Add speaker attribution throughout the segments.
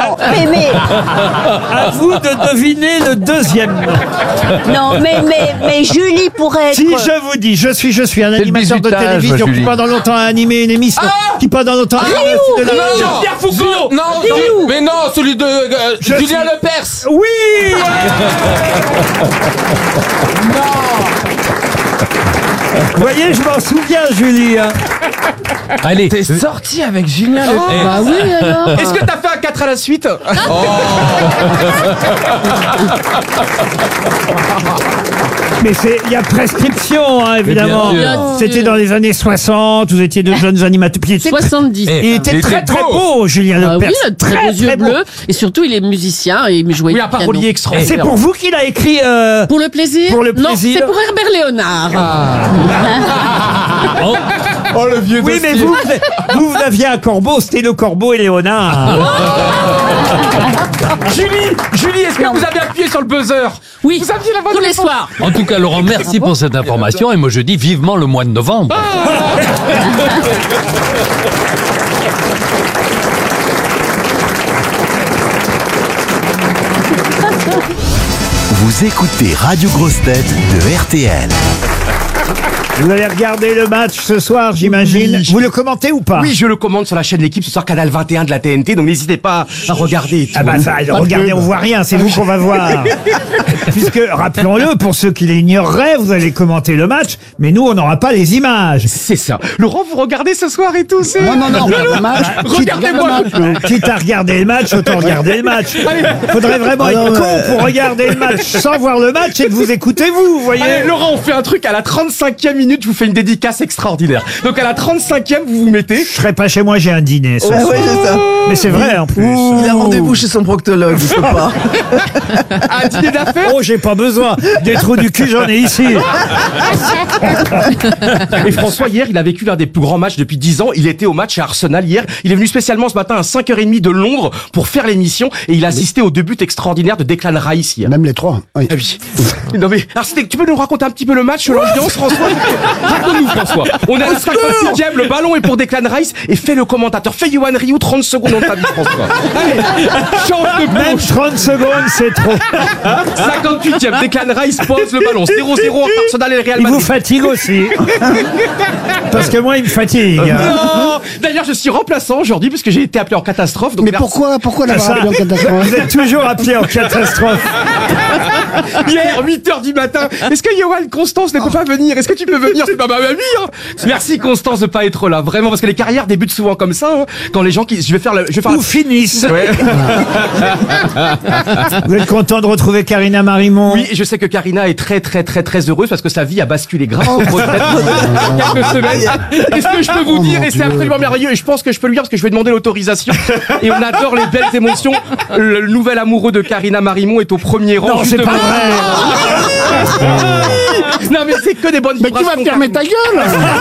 Speaker 1: non, mais...
Speaker 2: À vous de deviner le deuxième nom.
Speaker 1: Non, mais Julie pourrait être...
Speaker 2: Si je vous dis, je suis un animateur de
Speaker 3: bizutage,
Speaker 2: télévision qui
Speaker 3: Julie.
Speaker 2: pendant longtemps a animé une émission, qui pendant longtemps a animé de la...
Speaker 4: Non,
Speaker 5: Pierre Foucault.
Speaker 4: non, mais non, celui de
Speaker 2: Je
Speaker 4: Julien
Speaker 2: suis-
Speaker 4: Lepers.
Speaker 2: Oui. Vous voyez, je m'en souviens, Julie. Hein.
Speaker 3: Allez,
Speaker 4: T'es sorti avec Julien Lepers.
Speaker 1: Bah oui, alors.
Speaker 5: Est-ce que t'as fait un 4 à la suite?
Speaker 2: Mais il y a prescription, hein, évidemment.
Speaker 3: Mais bien sûr.
Speaker 2: C'était dans les années 60, vous étiez de jeunes animateurs. Puis il était
Speaker 6: 70.
Speaker 2: Il était très très beau, Julien
Speaker 6: Ah
Speaker 2: Lepers.
Speaker 6: oui, il a de très beaux yeux bleus. Et surtout, il est musicien et il jouait
Speaker 5: Oui,
Speaker 6: du
Speaker 5: un
Speaker 6: piano.
Speaker 5: parolier extraordinaire.
Speaker 2: C'est pour vous qu'il a écrit...
Speaker 6: Pour le plaisir
Speaker 2: Pour le
Speaker 6: Non,
Speaker 2: plaisir.
Speaker 6: c'est pour Herbert Léonard.
Speaker 5: Oh, le vieux
Speaker 2: Oui, mais
Speaker 5: dossier.
Speaker 2: vous aviez un corbeau, c'était le corbeau et Léonard.
Speaker 5: Julie, est-ce que vous avez appuyé sur le buzzer?
Speaker 6: Oui,
Speaker 5: Vous aviez la bonne
Speaker 6: tous les
Speaker 5: réponse.
Speaker 6: soirs.
Speaker 3: en tout cas, Laurent, merci pour cette information. Et moi, je dis vivement le mois de novembre.
Speaker 7: Vous écoutez Radio Grosse Tête de RTL.
Speaker 2: Vous allez regarder le match ce soir, j'imagine.
Speaker 5: Oui.
Speaker 2: Vous le commentez ou pas?
Speaker 5: Oui, je le commande sur la chaîne L'équipe ce soir, canal 21 de la TNT, donc n'hésitez pas à regarder.
Speaker 2: Ah bah ça, regardez, on voit rien, c'est vous qu'on va voir. Puisque, rappelons-le, pour ceux qui l'ignoreraient, vous allez commenter le match, mais nous, on n'aura pas les images.
Speaker 5: C'est ça. Laurent, vous regardez ce soir et tout, c'est...
Speaker 8: Non, regarde le match.
Speaker 5: Regardez-moi.
Speaker 2: Quitte à regarder le match, autant regarder le match. Faudrait vraiment être con pour regarder le match sans voir le match et de vous écouter vous voyez.
Speaker 5: Allez, Laurent, on fait un truc à la 35e minute, je vous fais une dédicace extraordinaire. Donc à la 35e, vous vous mettez...
Speaker 2: Je serai pas chez moi, j'ai un dîner ce soir.
Speaker 8: Ouais, c'est ça.
Speaker 2: Mais c'est vrai en plus.
Speaker 8: Il a rendez-vous chez son proctologue, je sais pas.
Speaker 5: Un dîner d'affaires.
Speaker 2: Oh, j'ai pas besoin. Des trous du cul, j'en ai ici.
Speaker 5: Et François, hier, il a vécu l'un des plus grands matchs depuis 10 ans. Il était au match à Arsenal hier. Il est venu spécialement ce matin à 5h30 de Londres pour faire l'émission et il a assisté au début extraordinaire de Declan Rice hier.
Speaker 8: Même les trois. Oui.
Speaker 5: Ah oui. Non mais, alors tu peux nous raconter un petit peu le match, l'ambiance, François? Raconte-nous, François. On est à la 58e, le ballon est pour Declan Rice et fais le commentateur. Fais Yohan Ryu 30 secondes dans ta vie, François. Allez, change de
Speaker 2: Même
Speaker 5: bouche.
Speaker 2: 30 secondes, c'est trop.
Speaker 5: 58e, Declan Rice pose le ballon. 0-0 entre Arsenal et le Real
Speaker 2: Il vous
Speaker 5: Madrid.
Speaker 2: fatigue aussi. Parce que moi, il me fatigue.
Speaker 5: Non. D'ailleurs, je suis remplaçant aujourd'hui parce que j'ai été appelé en catastrophe. Donc
Speaker 8: Mais
Speaker 5: merci.
Speaker 8: pourquoi l'avoir
Speaker 2: Ça,
Speaker 8: appelé en catastrophe?
Speaker 2: vous êtes toujours appelé en catastrophe.
Speaker 5: Hier, 8h du matin. Est-ce que Yohan, Constance ne peut pas venir? Est-ce que tu peux venir? C'est pas ma mamie, hein. Merci, Constance, de pas être là. Vraiment, parce que les carrières débutent souvent comme ça, hein. Quand les gens qui, je vais faire
Speaker 2: Ou finissent.
Speaker 5: Ouais.
Speaker 2: Vous êtes content de retrouver Karina Marimon?
Speaker 5: Oui, et je sais que Karina est très heureuse parce que sa vie a basculé grâce au retraite il y a quelques semaines. Est-ce que je peux vous dire, et c'est absolument merveilleux, et je pense que je peux lui dire parce que je vais demander l'autorisation, et on adore les belles émotions, le nouvel amoureux de Karina Marimon est au premier rang.
Speaker 2: Non, c'est pas vrai.
Speaker 5: Non mais c'est que des bonnes
Speaker 8: Mais tu vas
Speaker 5: vibrations.
Speaker 8: fermer ta gueule!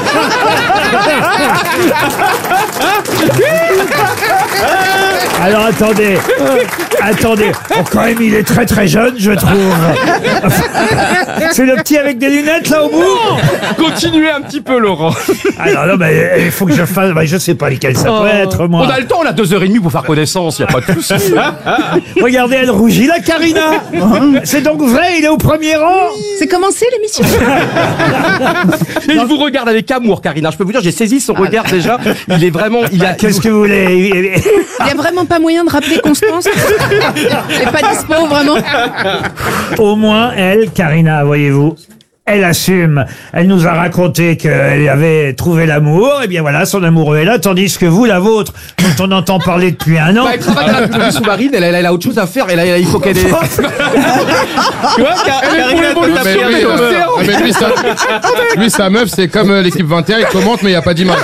Speaker 2: Alors attendez. Oh, quand même, il est très jeune, je trouve. C'est le petit avec des lunettes là au bout?
Speaker 5: Continuez un petit peu, Laurent.
Speaker 2: Alors non, mais il faut que je fasse. Je sais pas lesquels ça peut être, moi.
Speaker 5: On a le temps, on a 2h30 pour faire connaissance, y a pas de souci.
Speaker 2: Regardez, elle rougit, la Karina. C'est donc vrai, il est au premier rang.
Speaker 6: C'est commencé l'émission.
Speaker 5: Et il vous regarde avec amour, Karina. Je peux vous dire, j'ai saisi son regard déjà. Il est vraiment, il a.
Speaker 2: Qu'est-ce que vous voulez?
Speaker 6: Il n'y a vraiment pas moyen de rappeler Constance. Elle est pas dispo, vraiment.
Speaker 2: Au moins, elle, Karina, voyez-vous, elle assume. Elle nous a raconté qu'elle avait trouvé l'amour. Et bien voilà, son amoureux est là, tandis que vous, la vôtre, dont on entend parler depuis un an.
Speaker 5: Bah, elle travaille dans la plomberie sous-marine, elle a autre chose à faire, il faut qu'elle ait... Tu vois, Karina,
Speaker 4: Mais lui, sa meuf, c'est comme l'équipe 21, il commente, mais il n'y a pas d'image.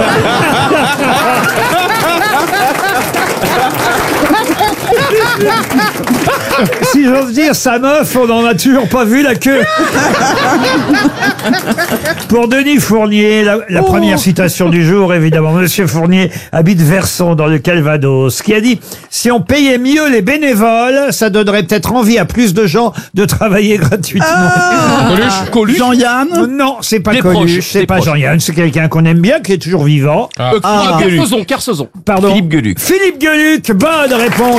Speaker 2: Si j'ose dire, sa meuf, on n'en a toujours pas vu la queue. Pour Denis Fournier, la première citation du jour, évidemment. Monsieur Fournier habite Verson, dans le Calvados, qui a dit « Si on payait mieux les bénévoles, ça donnerait peut-être envie à plus de gens de travailler gratuitement.
Speaker 5: Coluche.
Speaker 8: Jean-Yann?
Speaker 2: Non, c'est pas
Speaker 5: Des
Speaker 2: Coluche,
Speaker 5: proches,
Speaker 2: c'est
Speaker 5: des
Speaker 2: pas
Speaker 5: proches.
Speaker 2: Jean-Yann, c'est quelqu'un qu'on aime bien, qui est toujours vivant.
Speaker 5: Kersozon.
Speaker 2: Pardon.
Speaker 3: Philippe Gueluc.
Speaker 2: Philippe Gueluc, bonne réponse